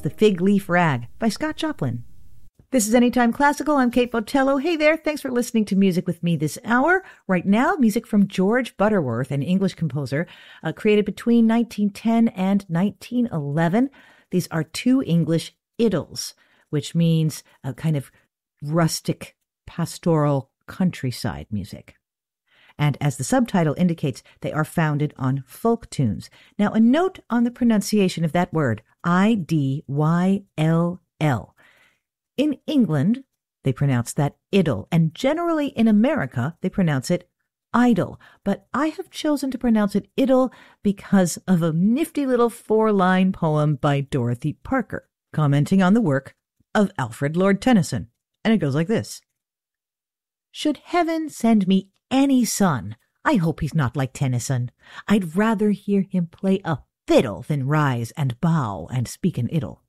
The Fig Leaf Rag by Scott Joplin. This is Anytime Classical. I'm Kate Botello. Hey there. Thanks for listening to music with me this hour. Right now, music from George Butterworth, an English composer, created between 1910 and 1911. These are two English idylls, which means a kind of rustic, pastoral countryside music. And as the subtitle indicates, they are founded on folk tunes. Now, a note on the pronunciation of that word, I-D-Y-L-L. In England, they pronounce that idyll, and generally in America, they pronounce it idle. But I have chosen to pronounce it idyll because of a nifty little 4-line poem by Dorothy Parker, commenting on the work of Alfred Lord Tennyson. And it goes like this. Should heaven send me any son, I hope he's not like Tennyson. I'd rather hear him play a fiddle than rise and bow and speak an idyll.